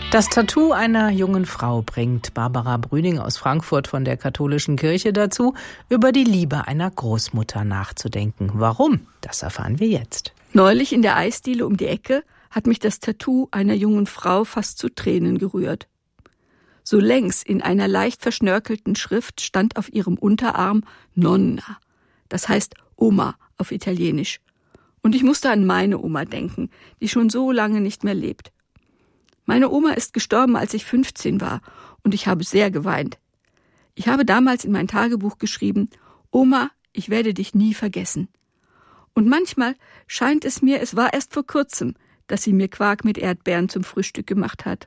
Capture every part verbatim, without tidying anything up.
Das Tattoo einer jungen Frau bringt Barbara Brüning aus Frankfurt von der Katholischen Kirche dazu, über die Liebe einer Großmutter nachzudenken. Warum? Das erfahren wir jetzt. Neulich in der Eisdiele um die Ecke hat mich das Tattoo einer jungen Frau fast zu Tränen gerührt. So längs in einer leicht verschnörkelten Schrift stand auf ihrem Unterarm Nonna, das heißt Oma auf Italienisch. Und ich musste an meine Oma denken, die schon so lange nicht mehr lebt. Meine Oma ist gestorben, als ich fünfzehn war, und ich habe sehr geweint. Ich habe damals in mein Tagebuch geschrieben: Oma, ich werde dich nie vergessen. Und manchmal scheint es mir, es war erst vor kurzem, dass sie mir Quark mit Erdbeeren zum Frühstück gemacht hat.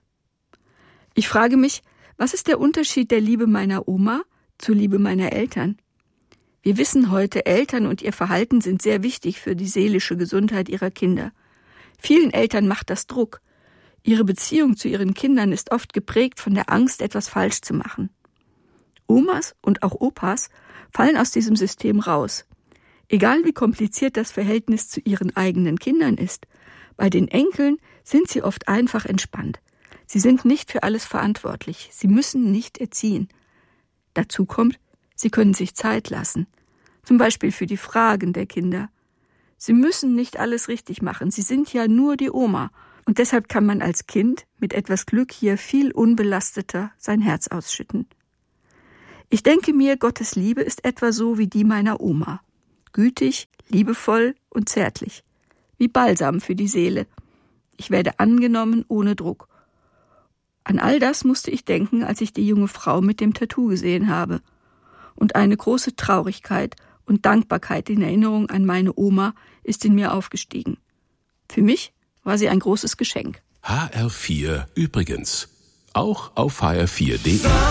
Ich frage mich, was ist der Unterschied der Liebe meiner Oma zur Liebe meiner Eltern? Wir wissen heute, Eltern und ihr Verhalten sind sehr wichtig für die seelische Gesundheit ihrer Kinder. Vielen Eltern macht das Druck. Ihre Beziehung zu ihren Kindern ist oft geprägt von der Angst, etwas falsch zu machen. Omas und auch Opas fallen aus diesem System raus. Egal wie kompliziert das Verhältnis zu ihren eigenen Kindern ist, bei den Enkeln sind sie oft einfach entspannt. Sie sind nicht für alles verantwortlich. Sie müssen nicht erziehen. Dazu kommt, sie können sich Zeit lassen. Zum Beispiel für die Fragen der Kinder. Sie müssen nicht alles richtig machen. Sie sind ja nur die Oma. Und deshalb kann man als Kind mit etwas Glück hier viel unbelasteter sein Herz ausschütten. Ich denke mir, Gottes Liebe ist etwa so wie die meiner Oma. Gütig, liebevoll und zärtlich. Wie Balsam für die Seele. Ich werde angenommen ohne Druck. An all das musste ich denken, als ich die junge Frau mit dem Tattoo gesehen habe. Und eine große Traurigkeit und Dankbarkeit in Erinnerung an meine Oma ist in mir aufgestiegen. Für mich war sie ein großes Geschenk. H R vier übrigens. Auch auf H R vier punkt de.